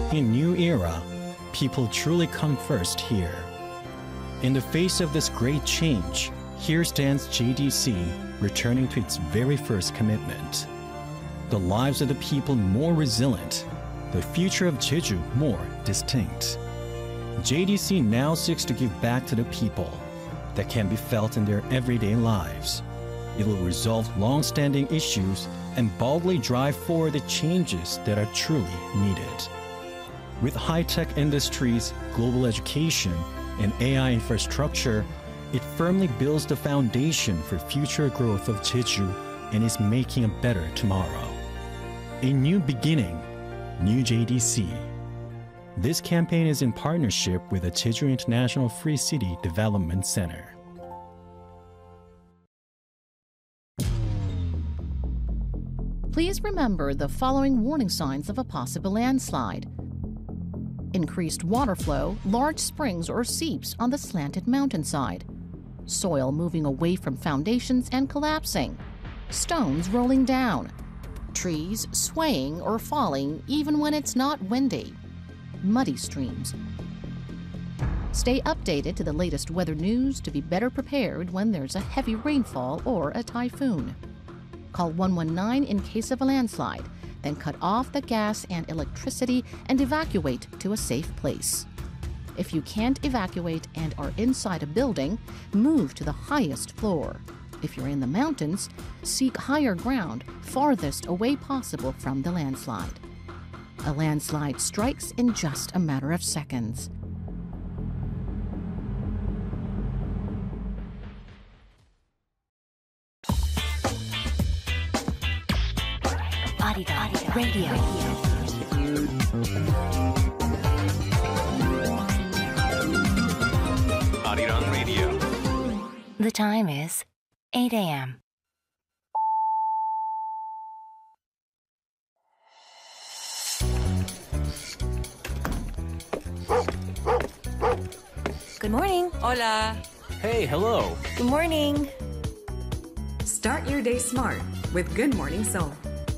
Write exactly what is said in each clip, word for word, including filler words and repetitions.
In New Era, people truly come first here. In the face of this great change, here stands J D C returning to its very first commitment. The lives of the people more resilient, the future of Jeju more distinct. J D C now seeks to give back to the people that can be felt in their everyday lives. It will resolve long-standing issues and boldly drive forward the changes that are truly needed. With high-tech industries, global education, and A I infrastructure, it firmly builds the foundation for future growth of Jeju and is making a better tomorrow. A new beginning, new J D C. This campaign is in partnership with the Jeju International Free City Development Center. Please remember the following warning signs of a possible landslide. Increased water flow, large springs or seeps on the slanted mountainside. Soil moving away from foundations and collapsing. Stones rolling down. Trees swaying or falling even when it's not windy. Muddy streams. Stay updated to the latest weather news to be better prepared when there's a heavy rainfall or a typhoon. Call one one nine in case of a landslide, then cut off the gas and electricity and evacuate to a safe place. If you can't evacuate and are inside a building, move to the highest floor. If you're in the mountains, seek higher ground farthest away possible from the landslide. A landslide strikes in just a matter of seconds. Arirang Radio. Arirang Radio. The time is eight a m Good morning. Hola. Hey, hello. Good morning. Start your day smart with Good Morning Seoul.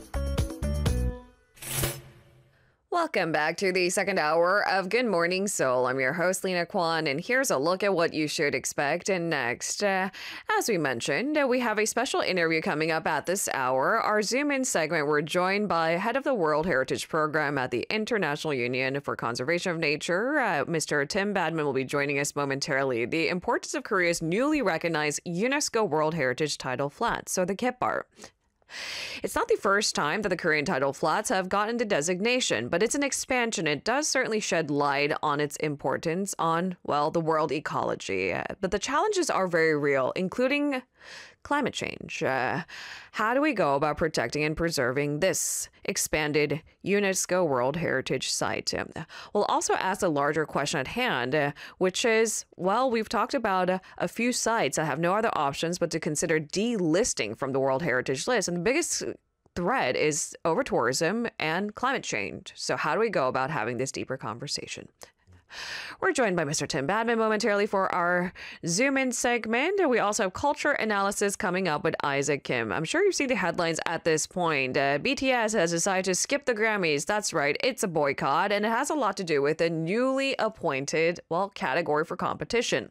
Welcome back to the second hour of Good Morning Seoul. I'm your host, Lena Kwan, and here's a look at what you should expect. And next, uh, as we mentioned, uh, we have a special interview coming up at this hour. Our Zoom In segment, we're joined by head of the World Heritage Program at the International Union for Conservation of Nature. Uh, Mister Tim Badman will be joining us momentarily. The importance of Korea's newly recognized UNESCO World Heritage Tidal Flats, so the Gyeongbar. It's not the first time that the Korean tidal flats have gotten the designation, but it's an expansion. It does certainly shed light on its importance on, well, the world ecology. Uh, but the challenges are very real, including climate change. Uh, how do we go about protecting and preserving this expanded UNESCO World Heritage Site? Um, we'll also ask a larger question at hand, uh, which is, well, we've talked about uh, a few sites that have no other options but to consider delisting from the World Heritage List. And the biggest threat is over-tourism and climate change. So how do we go about having this deeper conversation? We're joined by Mister Tim Badman momentarily for our Zoom In segment. We also have culture analysis coming up with Isaac Kim. I'm sure you've seen the headlines at this point. Uh, B T S has decided to skip the Grammys. That's right, it's a boycott, and it has a lot to do with the newly appointed, well, category for competition.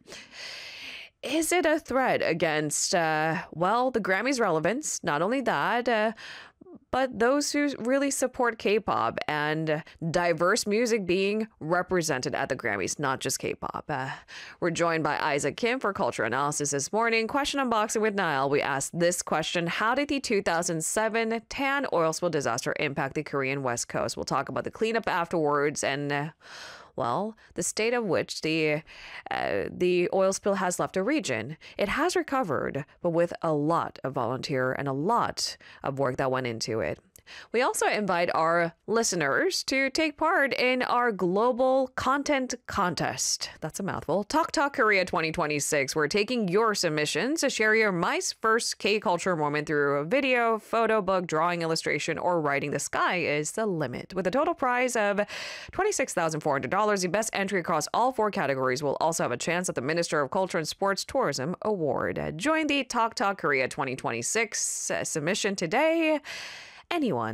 Is it a threat against, uh, well, the Grammys' relevance? Not only that, uh, but those who really support K-pop and diverse music being represented at the Grammys, not just K-pop. Uh, we're joined by Isaac Kim for Culture Analysis this morning. Question Unboxing with Niall. We asked this question: how did the two thousand seven Tan oil spill disaster impact the Korean West Coast? We'll talk about the cleanup afterwards and uh, well, the state of which the uh, the oil spill has left a region. It has recovered, but with a lot of volunteer and a lot of work that went into it. We also invite our listeners to take part in our global content contest. That's a mouthful. Talk Talk Korea twenty twenty-six. We're taking your submissions to share your My First K-Culture moment through a video, photo, book, drawing, illustration, or writing. The sky is the limit. With a total prize of twenty-six thousand four hundred dollars, the best entry across all four categories will also have a chance at the Minister of Culture and Sports Tourism Award. Join the Talk Talk Korea twenty twenty-six uh, submission today. Anyone